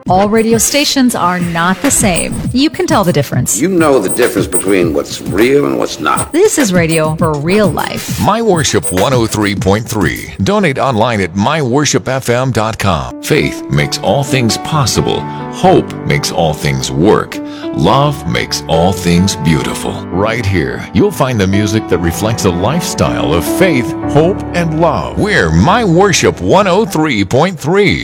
All radio stations are not the same. You can tell the difference. You know the difference between what's real and what's not. This is radio for real life. My Worship 103.3. Donate online at myworshipfm.com. Faith makes all things possible. Hope makes all things work. Love makes all things beautiful. Right here, you'll find the music that reflects a lifestyle of faith, hope, and love. We're My Worship 103.3.